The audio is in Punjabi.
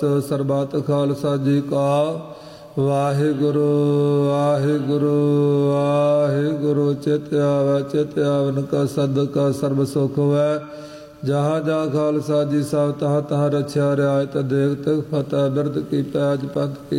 ਸਰਬਤ ਖਾਲਸਾ ਜੀ ਕਾ ਵਾਹਿਗੁਰੂ ਵਾਹਿਗੁਰੂ ਵਾਹਿਗੁਰੂ। ਚਿਤ ਆਵੈ ਚਿਤ ਆਵਨ ਕਾ ਸਦਕਾ ਸਰਬ ਸੁਖ ਹੋਵੈ। ਜਹਾਂ ਜਹਾਂ ਖਾਲਸਾ ਜੀ ਸਭ ਤਹਾਂ ਤਹਾਂ ਰਛਿਆ ਰਿਆਇਤ ਦੇਖ ਤਕ ਫਤਿਹ ਬਿਰਦ ਕੀ ਪੈਜ ਪੰਥ ਕੀ